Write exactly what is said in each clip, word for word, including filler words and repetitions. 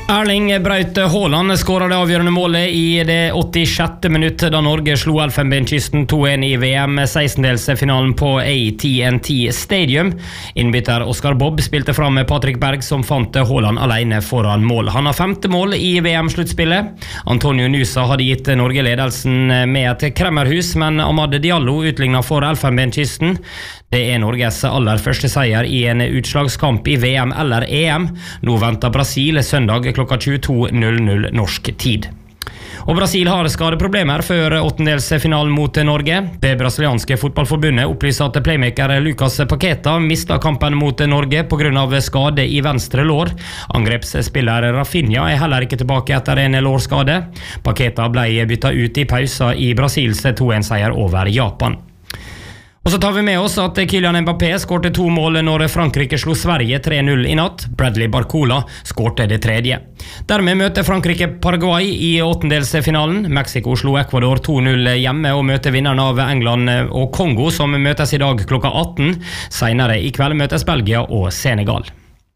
Erling Braut Haaland skåret det avgjørende målet i det åttisjette minuttet da Norge slo Elfenbenskysten to en i V M sekstendelsfinalen på A T and T Stadium. Innbytter Oscar Bob spilte fram med Patrick Berg som fant Haaland alene foran mål. Han har femte mål i V M-sluttspillet. Antonio Nusa hadde gitt Norge ledelsen med et kremmerhus, men Amad Diallo utlignet for Elfenbenskysten. Det er Norges aller første seier i en utslagskamp i V M eller E M. Nå venter Brasil søndag klokka tjueto null null norsk tid. Og Brasil har skadeproblemer før åttendelsfinalen mot Norge. Det brasilianske fotballforbundet opplyser at playmaker Lucas Paqueta mistet kampen mot Norge på grunn av skade i venstre lår. Angrepsspiller Rafinha er heller ikke tilbake etter en lårskade. Paqueta ble byttet ut i pausa i Brasils to en seier over Japan. Og så tar vi med oss at Kylian Mbappé skårte to mål når Frankrike slo Sverige tre null i natt. Bradley Barcola skårte det tredje. Dermed møter Frankrike Paraguay i åttendelsfinalen. Mexico slo Ecuador to null hjemme og møter vinneren av England og Kongo, som møtes i dag klokka atten. Senere i kveld møtes Belgia og Senegal.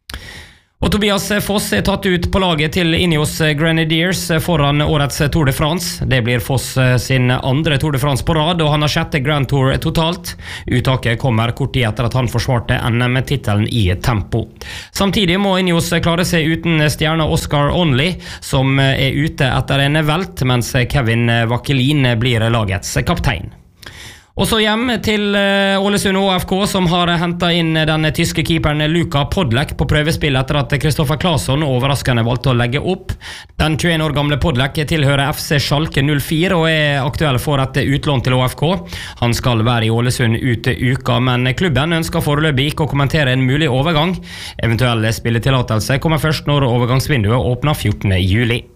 Og Tobias Foss er tatt ut på laget til Ineos Grenadiers foran årets Tour de France. Det blir Foss sin andre Tour de France på rad, og han har sjette Grand Tour totalt. Uttaket kommer kort tid etter at han forsvarte N M-titelen i tempo. Samtidig må Ineos klare seg uten stjerne Oscar Onley, som er ute etter en velt, mens Kevin Vakkelin blir lagets kaptein. Og så hjem til Ålesund Å F K, som har hentet inn den tyske keeperen Luka Podlek på prøvespill etter at Kristoffer Claesson overraskende valgte å legge opp. Den tjueen år gamle Podlek tilhører F C Schalke null fire og er aktuell for et utlån til Å F K. Han skal være i Ålesund ute uka, men klubben ønsker foreløpig ikke å kommentere en mulig overgang. Eventuelle spilletillatelse kommer først når overgangsvinduet åpner fjortende juli.